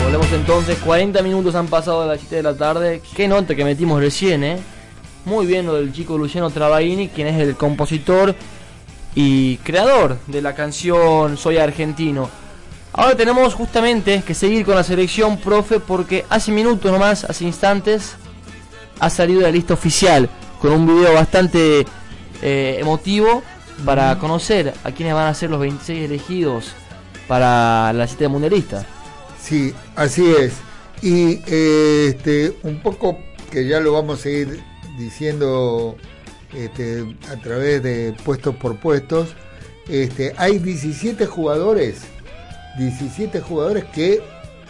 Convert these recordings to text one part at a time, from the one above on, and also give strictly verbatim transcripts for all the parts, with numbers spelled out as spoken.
Volvemos entonces, cuarenta minutos han pasado de las siete de la tarde. Qué nota que metimos recién, eh. Muy bien lo del chico Luciano Travaini, quien es el compositor y creador de la canción Soy Argentino. Ahora tenemos justamente que seguir con la selección, profe, porque hace minutos nomás, hace instantes, ha salido la lista oficial con un video bastante eh, emotivo para conocer a quienes van a ser los veintiséis elegidos para la cita mundialista. Sí, así es. Y eh, este un poco que ya lo vamos a ir diciendo este, a través de puestos por puestos, este, hay diecisiete jugadores, diecisiete jugadores que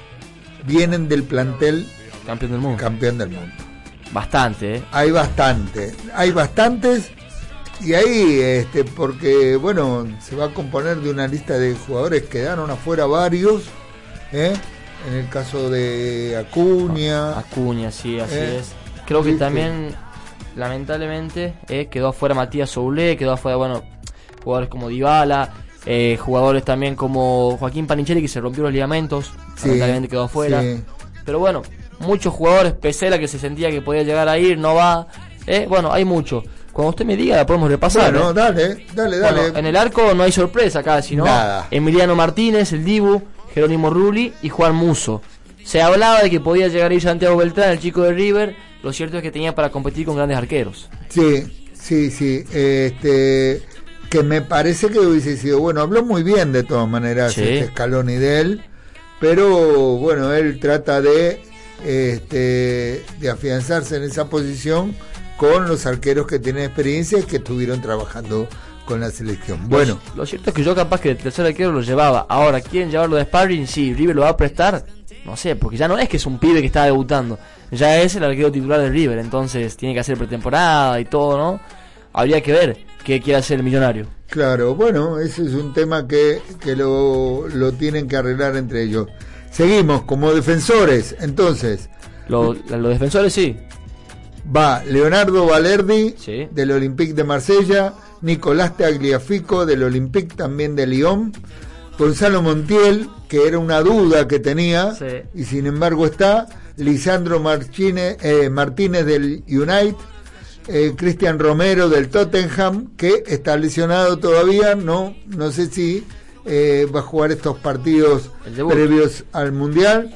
vienen del plantel campeón del mundo. Campeón del mundo. Bastante, ¿eh? Hay bastante, hay bastantes. Y ahí, este, porque bueno, se va a componer de una lista de jugadores, quedaron afuera varios, ¿eh? En el caso de Acuña. Acuña, sí, así ¿eh? es. Creo que ¿Viste? también, lamentablemente, eh, quedó afuera Matías Soulé, quedó afuera, bueno, jugadores como Dybala, eh, jugadores también como Joaquín Panichelli, que se rompió los ligamentos, Sí, lamentablemente quedó afuera. sí. Pero bueno, muchos jugadores, Pesela, que se sentía que podía llegar a ir, no va. Eh, bueno, hay mucho. Cuando usted me diga, la podemos repasar. Bueno, ¿eh? dale, dale, dale. Bueno, en el arco no hay sorpresa acá, sino Nada. Emiliano Martínez, el Dibu, Jerónimo Rulli y Juan Musso. Se hablaba de que podía llegar a ir Santiago Beltrán, el chico de River. Lo cierto es que tenía para competir con grandes arqueros. Sí, sí, sí. Este, que me parece que hubiese sido bueno. Habló muy bien de todas maneras, Sí. este Scaloni de él, pero bueno, él trata de, este, de afianzarse en esa posición con los arqueros que tienen experiencia y que estuvieron trabajando con la selección. Bueno, Lo, lo cierto es que yo capaz que el tercer arquero lo llevaba. Ahora, ¿quieren llevarlo de sparring? Sí, River lo va a prestar. No sé, porque ya no es que es un pibe que está debutando. Ya es el arquero titular de River, entonces tiene que hacer pretemporada y todo, ¿no? Habría que ver qué quiere hacer el millonario. claro, bueno, ese es un tema que, que lo, lo tienen que arreglar entre ellos. Seguimos como defensores, entonces Lo- los defensores sí. va Leonardo Valerdi, Sí. del Olympique de Marsella, Nicolás Tagliafico, del Olympique también de Lyon, Gonzalo Montiel, que era una duda que tenía, Sí. y sin embargo está, Lisandro Martínez, eh, Martínez del United, eh, Cristian Romero del Tottenham, que está lesionado todavía, no, no sé si eh, va a jugar estos partidos El debut. previos al Mundial,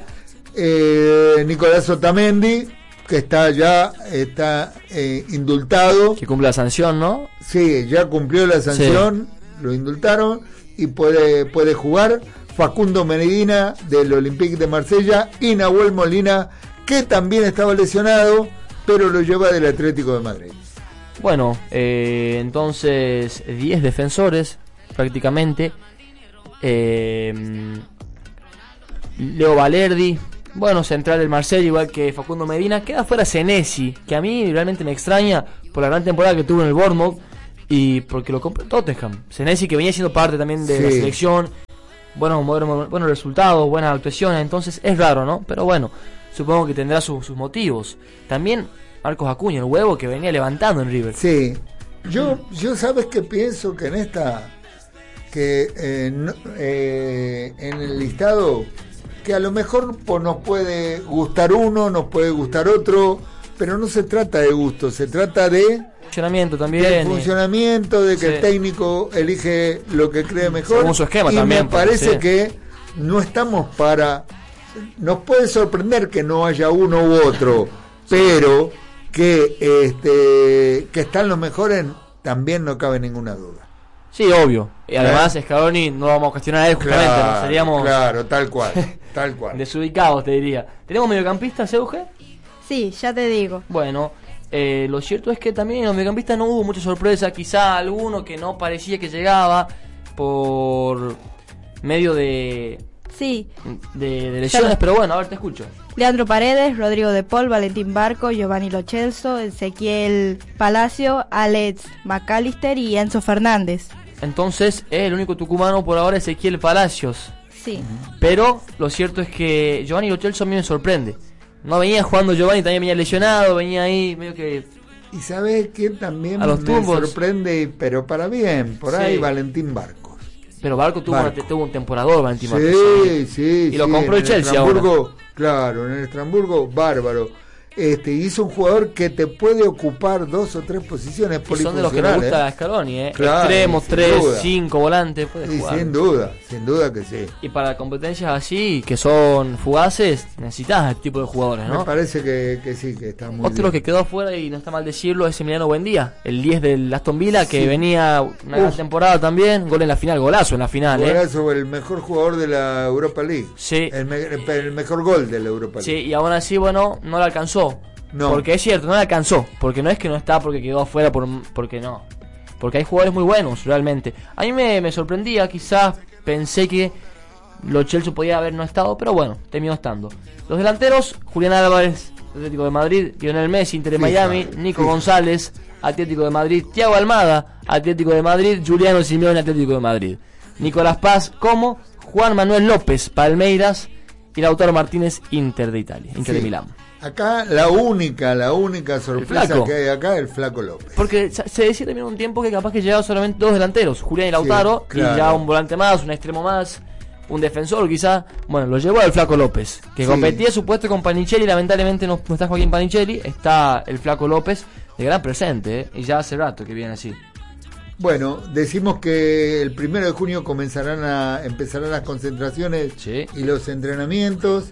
eh, Nicolás Otamendi, que está ya está eh, indultado, Que cumple la sanción, ¿no? sí, ya cumplió la sanción, lo indultaron y puede puede jugar. Facundo Medina del Olympique de Marsella y Nahuel Molina, que también estaba lesionado, pero lo lleva del Atlético de Madrid. Bueno, eh, entonces diez defensores prácticamente. Eh, Leo Valerdi, bueno, central del Marsella, igual que Facundo Medina. Queda fuera Senesi, que a mí realmente me extraña por la gran temporada que tuvo en el Bournemouth y porque lo compró Tottenham. Senesi, que venía siendo parte también de Sí. la selección, buenos, buenos, buenos resultados, buenas actuaciones, entonces es raro, ¿no? Pero bueno, supongo que tendrá su, sus motivos. También Marcos Acuña, el huevo que venía levantando en River. Sí, yo, yo sabes que pienso que en esta, que eh, no- eh, en el listado, que a lo mejor pues, nos puede gustar uno, nos puede gustar otro, pero no se trata de gusto, se trata de Funcionamiento también. del y- funcionamiento, de que Sí. el técnico elige lo que cree mejor. Según su esquema y también, me parece porque sí. que no estamos para... Nos puede sorprender que no haya uno u otro, pero que este que están los mejores también no cabe ninguna duda. Sí, obvio. Y además, Scaloni no lo vamos a cuestionar a él justamente, ¿no? Seríamos claro, tal cual, tal cual. desubicados, te diría. ¿Tenemos mediocampistas, Euge? Sí, ya te digo. Bueno, eh, lo cierto es que también en los mediocampistas no hubo mucha sorpresa. Quizá alguno que no parecía que llegaba por medio de, Sí, de, de lesiones, pero bueno, a ver, te escucho. Leandro Paredes, Rodrigo De Paul, Valentín Barco, Giovanni Lo Celso, Ezequiel Palacio, Alex McAllister y Enzo Fernández. Entonces, el único tucumano por ahora es Ezequiel Palacios. Sí, Pero lo cierto es que Giovanni Lo Celso a mí me sorprende. No venía jugando Giovanni, también venía lesionado, venía ahí medio que... Y sabes que también A los me tumbos. sorprende, pero para bien, por Sí. ahí Valentín Barcos. Pero Barco tuvo, Barco. Una, tuvo un temporador, Valentín Barco. Sí, sí, Y sí, lo compró el Chelsea Estrasburgo, ahora. Claro, en el Estrasburgo, bárbaro. Este, hizo un jugador que te puede ocupar dos o tres posiciones Y son de los que le polifuncionales. gusta a Scaloni, ¿eh? Claro, Extremos, sin tres, duda. cinco volantes, puede Y jugar. sin duda, sin duda que sí. Y para competencias así, que son fugaces, necesitas este tipo de jugadores, ¿no? Me parece que, que sí, que está muy Otro bien. que quedó afuera, y no está mal decirlo, es Emiliano Buendía, el diez del Aston Villa, que Sí. venía una gran Uf. temporada también, gol en la final, golazo en la final, ¿eh? Golazo, el mejor jugador de la Europa League. Sí. El, me- el mejor gol de la Europa Sí, League. y aún así, bueno, no le alcanzó. No. Porque es cierto, no le alcanzó. Porque no es que no está porque quedó afuera, por, porque no. Porque hay jugadores muy buenos, realmente. A mí me, me sorprendía, quizás pensé que Lo Celso podía haber no estado, pero bueno, terminó estando. Los delanteros, Julián Álvarez, Atlético de Madrid, Lionel Messi, Inter de Fija, Miami, Nico fija. González, Atlético de Madrid, Thiago Almada, Atlético de Madrid, Juliano Simeone, Atlético de Madrid, Nicolás Paz, como Juan Manuel López, Palmeiras, y Lautaro Martínez, Inter de Italia, Inter Sí. de Milán. Acá la única, la única sorpresa Flaco. que hay acá es el Flaco López. Porque se se decía también un tiempo que capaz que llegaban solamente dos delanteros, Julián y Lautaro, Sí, claro. y ya un volante más, un extremo más, un defensor quizá. Bueno, lo llevó el Flaco López, que Sí. competía su puesto con Panichelli. Lamentablemente no, no está Joaquín Panichelli, está el Flaco López, de gran presente, ¿eh? Y ya hace rato que viene así. Bueno, decimos que el primero de junio comenzarán a empezarán las concentraciones Sí. y los entrenamientos.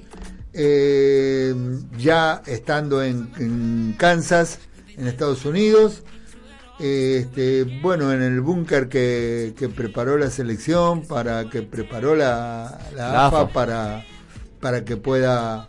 Eh, ya estando en, en Kansas, en Estados Unidos. Eh, este, bueno, en el búnker que, que preparó la selección, para que preparó la, la, La A F A, A F A. para, para que pueda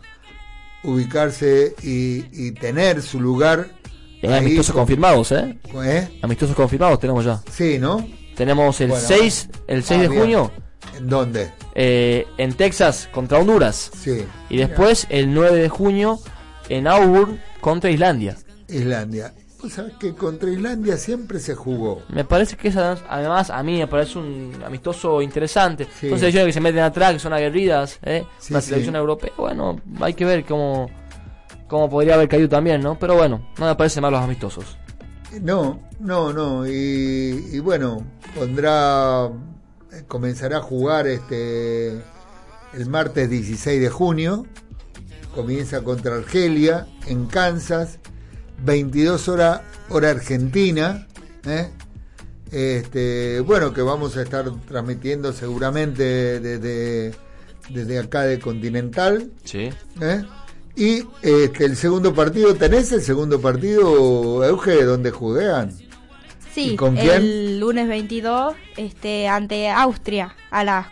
ubicarse y, y tener su lugar. Hay ahí amistosos con- confirmados, ¿eh? ¿eh? Amistosos confirmados tenemos ya. Sí, ¿no? Tenemos el Bueno, seis, el seis Ah, de bien. junio ¿En dónde? eh, en Texas contra Honduras. Sí. Y después el nueve de junio en Auburn contra Islandia. Islandia. Pues sabes que contra Islandia siempre se jugó. Me parece que es además, además a mí me parece un amistoso interesante. Sí. Son selecciones que se meten atrás, que son aguerridas, ¿eh? Sí, Una sí. selección europea. Bueno, hay que ver cómo, cómo podría haber caído también, ¿no? Pero bueno, no me parecen mal los amistosos. No, no, no. Y, y bueno, pondrá, comenzará a jugar este el martes dieciséis de junio. Comienza contra Argelia en Kansas, veintidós horas hora argentina. ¿eh? Este, bueno, que vamos a estar transmitiendo seguramente desde, desde acá de Continental. Sí. ¿eh? Y este, el segundo partido, ¿tenés el segundo partido, Euge, donde juegan? Sí, ¿Y con quién? el lunes veintidós este, ante Austria a las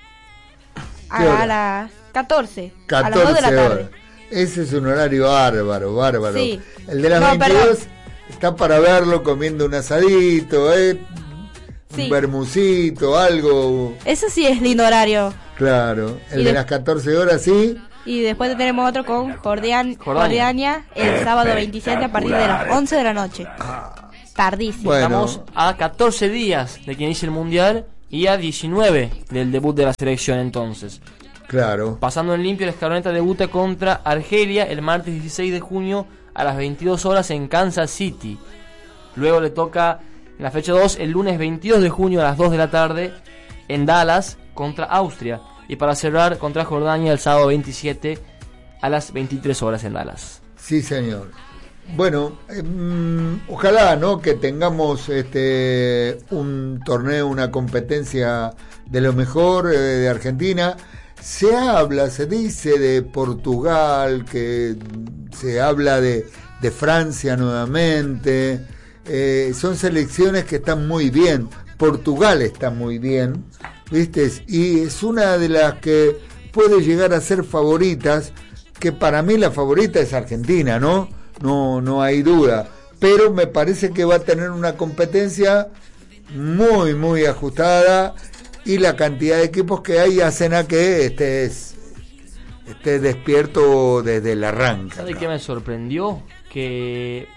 ¿Qué hora? a, las catorce, a las dos de la catorce tarde. horas. Ese es un horario bárbaro, bárbaro. Sí. El de las No, veintidós perdón. está para verlo comiendo un asadito, ¿eh? Sí. Un bermucito, algo. Eso sí es lindo horario. Claro. El Y de de- las catorce horas, sí. Y después tenemos otro con Jordian- Jordania. Jordania el sábado veintisiete a partir de las once de la noche. Tardísimo. Bueno. Estamos a catorce días de que inicie el Mundial y a diecinueve del debut de la selección entonces. Claro. Pasando en limpio, la escaloneta debuta contra Argelia el martes dieciséis de junio a las veintidós horas en Kansas City. Luego le toca en la fecha dos el lunes veintidós de junio a las dos de la tarde en Dallas contra Austria. Y para cerrar contra Jordania el sábado veintisiete a las veintitrés horas en Dallas. Sí, señor. Bueno, eh, mm, ojalá, ¿no? Que tengamos este un torneo, una competencia de lo mejor eh, de Argentina. Se habla, se dice de Portugal, que se habla de, de Francia nuevamente. Eh, son selecciones que están muy bien. Portugal está muy bien, ¿viste? Y es una de las que puede llegar a ser favoritas, que para mí la favorita es Argentina, ¿no? No, no hay duda. Pero me parece que va a tener una competencia muy, muy ajustada, y la cantidad de equipos que hay hacen a que estés, estés despierto desde el arranque. ¿Sabe ¿no? qué me sorprendió? Que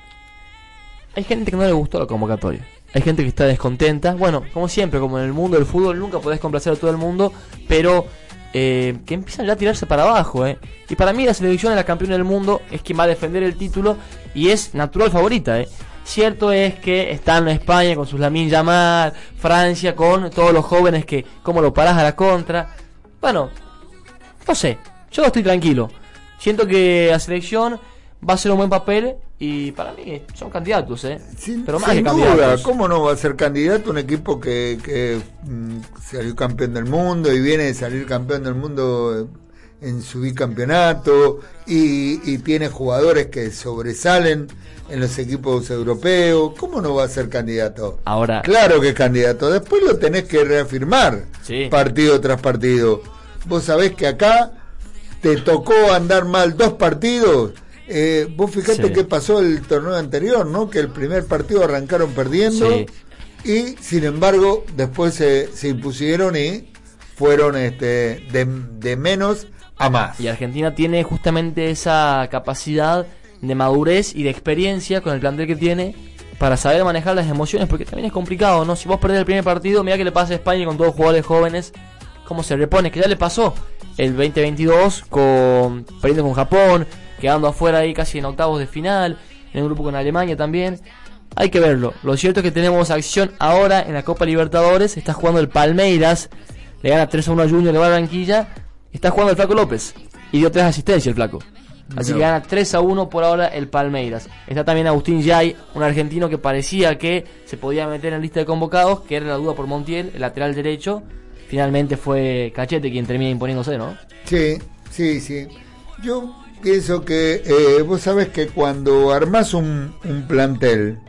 hay gente que no le gustó la convocatoria. Hay gente que está descontenta. Bueno, como siempre, como en el mundo del fútbol, nunca podés complacer a todo el mundo, pero eh, que empiezan ya a tirarse para abajo. ¿eh? Y para mí la selección de la campeona del mundo es quien va a defender el título y es natural favorita. ¿eh? Cierto es que están en España con sus Lamine Yamal, Francia con todos los jóvenes que, ¿cómo lo parás a la contra? Bueno, no sé, yo estoy tranquilo. Siento que la selección va a hacer un buen papel y para mí son candidatos, ¿eh? Sin, pero más sin que duda, candidatos. ¿cómo no va a ser candidato un equipo que, que mm, salió campeón del mundo y viene de salir campeón del mundo en su bicampeonato y, y tiene jugadores que sobresalen en los equipos europeos? ¿Cómo no va a ser candidato? Ahora, claro que es candidato, después lo tenés que reafirmar, sí, partido tras partido. Vos sabés que acá te tocó andar mal dos partidos. Eh, vos fijate sí. qué pasó el torneo anterior, ¿no? Que el primer partido arrancaron perdiendo, sí. y sin embargo después se, se impusieron y fueron este de, de menos a más. Y Argentina tiene justamente esa capacidad de madurez y de experiencia con el plantel que tiene para saber manejar las emociones, porque también es complicado, ¿no? Si vos perdés el primer partido, mirá que le pasa a España con todos los jugadores jóvenes, cómo se repone, que ya le pasó el veinte veintidós con perdiendo con Japón, quedando afuera ahí casi en octavos de final, en un grupo con Alemania también. Hay que verlo. Lo cierto es que tenemos acción ahora en la Copa Libertadores. Está jugando el Palmeiras, le gana tres a uno a Junior de Barranquilla. Está jugando el Flaco López y dio tres asistencias el Flaco. Así no. que gana tres a uno por ahora el Palmeiras. Está también Agustín Yay, un argentino que parecía que se podía meter en la lista de convocados, que era la duda por Montiel, el lateral derecho. Finalmente fue Cachete quien termina imponiéndose, ¿no? Sí, sí, sí. Yo pienso que eh, vos sabés que cuando armás un, un plantel,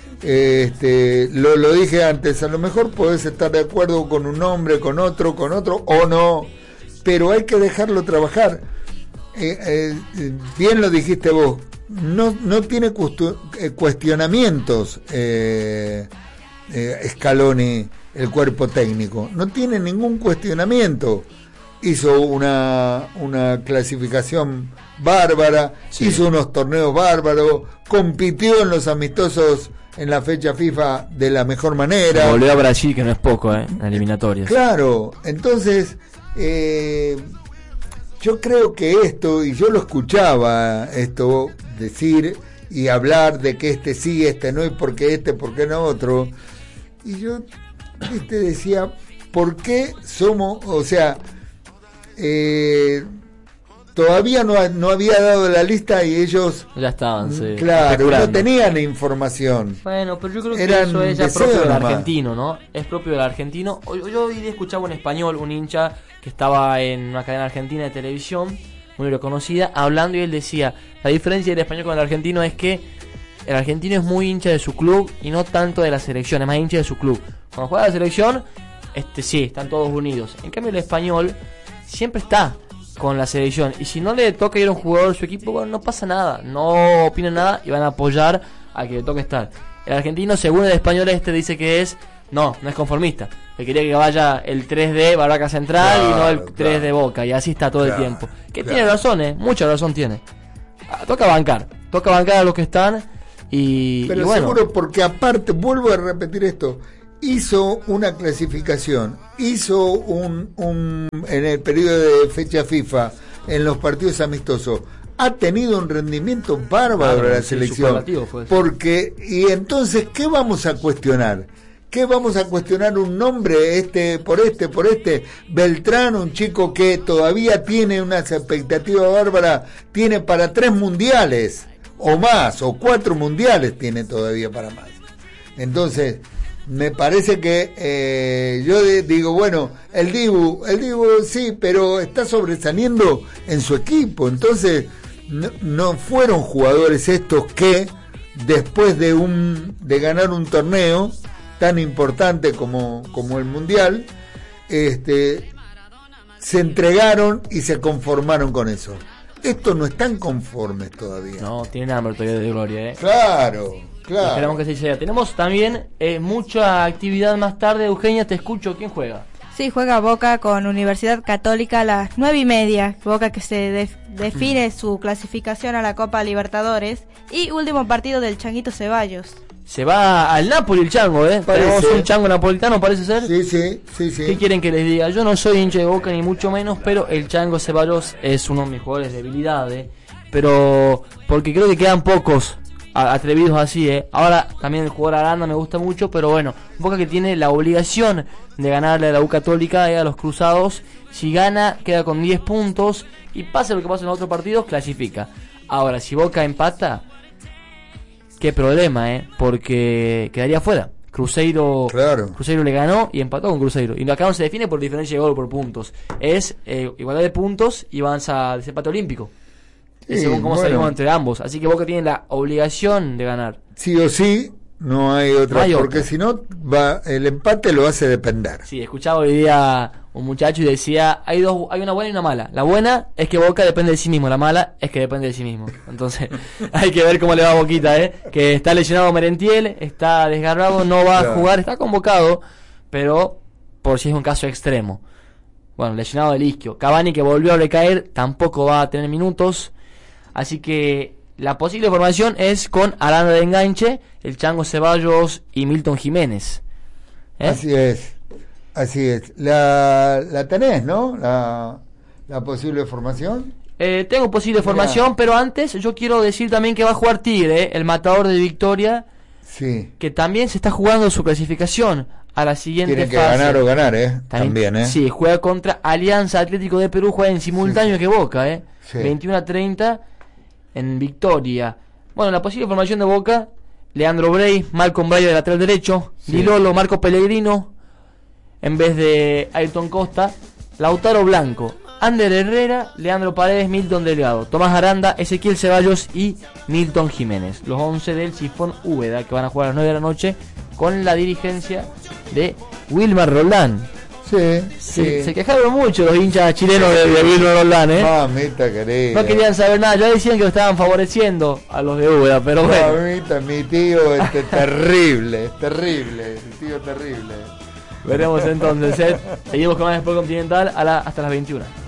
eh, este, lo, lo dije antes, a lo mejor podés estar de acuerdo con un hombre, con otro, con otro, o no, pero hay que dejarlo trabajar. Eh, eh, bien lo dijiste vos, no, no tiene custu- eh, cuestionamientos eh, eh, Scaloni, el cuerpo técnico, no tiene ningún cuestionamiento. Hizo una, una clasificación bárbara, sí. hizo unos torneos bárbaros, compitió en los amistosos en la fecha FIFA de la mejor manera. Volvió a Brasil, que no es poco, ¿eh? En eliminatorias. Claro, entonces eh, yo creo que esto, y yo lo escuchaba esto decir y hablar de que este sí, este no, y por qué este, por qué no otro, y yo este decía, ¿por qué somos, o sea, Eh, todavía no, no había dado la lista y ellos ya estaban, sí, claro, no tenían información. Bueno, pero yo creo que Eran eso es ya propio del nomás. argentino, ¿no? Es propio del argentino. Yo, yo hoy día escuchaba un español, un hincha que estaba en una cadena argentina de televisión muy reconocida, hablando, y él decía, la diferencia del español con el argentino es que el argentino es muy hincha de su club y no tanto de la selección, es más hincha de su club. Cuando juega la selección, este sí, están todos unidos. En cambio el español siempre está con la selección, y si no le toca ir a un jugador de su equipo, bueno, no pasa nada, no opinan nada y van a apoyar a que le toque estar. El argentino, según el español este, dice que es no, no es conformista, que quería que vaya el tres de Barraca Central, claro, y no el tres claro. de Boca, y así está todo claro, el tiempo, que claro. tiene razón, eh, mucha razón tiene. Ah, toca bancar, toca bancar a los que están, y pero y bueno. seguro, porque aparte, vuelvo a repetir esto, hizo una clasificación, hizo un, un en el periodo de fecha FIFA, en los partidos amistosos, ha tenido un rendimiento bárbaro claro, la selección, porque, y entonces, ¿qué vamos a cuestionar? ¿Qué vamos a cuestionar un nombre este por este por este? Beltrán, un chico que todavía tiene unas expectativas bárbaras, tiene para tres mundiales o más, o cuatro mundiales tiene todavía para más. Entonces, me parece que eh, yo de, digo, bueno, el Dibu, el Dibu sí, pero está sobresaliendo en su equipo. Entonces, no, no fueron jugadores estos que después de un de ganar un torneo tan importante como, como el Mundial, este, se entregaron y se conformaron con eso. Estos no están conformes todavía. No, tienen hambre todavía de gloria, ¿eh? Claro, claro. Esperamos que así sea. Tenemos también eh, mucha actividad más tarde. Eugenia, te escucho. ¿Quién juega? Sí, juega Boca con Universidad Católica a las nueve y media. Boca que se def- define mm. su clasificación a la Copa Libertadores. Y último partido del Changuito Ceballos. Se va al Napoli el Chango, ¿eh? Parece. Tenemos un Chango napolitano, parece ser. Sí, sí, sí, sí. ¿Qué quieren que les diga? Yo no soy hincha de Boca ni mucho menos, pero el Chango Ceballos es uno de mis jugadores de debilidad, ¿eh? Pero porque creo que quedan pocos atrevidos así, ¿eh? Ahora también el jugador Aranda me gusta mucho, pero bueno, Boca que tiene la obligación de ganarle a la U Católica y a los Cruzados. Si gana, queda con diez puntos y pase lo que pase en los otros partidos, clasifica. Ahora, si Boca empata, qué problema, ¿eh? Porque quedaría fuera. Cruzeiro, claro. Cruzeiro le ganó y empató con Cruzeiro. Y acá no se define por diferencia de gol por puntos. Es eh, igualdad de puntos y avanza al desempate olímpico. Sí, según cómo bueno. salimos entre ambos. Así que Boca tiene la obligación de ganar. Sí o sí, no hay otra. No hay porque otra. Si no, va, el empate lo hace depender. Sí, escuchaba hoy día un muchacho y decía, hay dos, hay una buena y una mala. La buena es que Boca depende de sí mismo, la mala es que depende de sí mismo. Entonces, hay que ver cómo le va a Boquita, ¿eh? Que está lesionado Merentiel, está desgarrado, no va claro. a jugar, está convocado, pero por si es un caso extremo. Bueno, lesionado del isquio. Cavani, que volvió a recaer, tampoco va a tener minutos. Así que la posible formación es con Aranda de enganche, el Chango Ceballos y Milton Jiménez. ¿Eh? Así es, así es. La, la tenés, ¿no? La, la posible formación. Eh, tengo posible Mirá. formación, pero antes yo quiero decir también que va a jugar Tigre, ¿eh? El matador de Victoria, sí. que también se está jugando su clasificación a la siguiente fase. Tiene que ganar o ganar, ¿eh? También, también, ¿eh? Sí, juega contra Alianza Atlético de Perú, juega en simultáneo sí. que Boca, ¿eh? Sí. veintiuno a treinta en Victoria. Bueno, la posible formación de Boca: Leandro Brey, Malcolm Bryan de lateral derecho, sí. Di Lolo, Marco Pellegrino en vez de Ayrton Costa, Lautaro Blanco, Ander Herrera, Leandro Paredes, Milton Delgado, Tomás Aranda, Ezequiel Ceballos y Milton Jiménez. Los once del Sifón Úbeda, que van a jugar a las nueve de la noche con la dirigencia de Wilmar Roldán. Sí, se, sí. se quejaron mucho los hinchas chilenos de, de Wilmar Roldán, ¿eh? Mamita querida. No querían saber nada, ya decían que lo estaban favoreciendo a los de Úbeda, pero bueno. Mamita, mi tío es terrible, es terrible, mi tío terrible. Veremos entonces, ¿eh? Seguimos con más Sport Continental a la, hasta las veintiuna.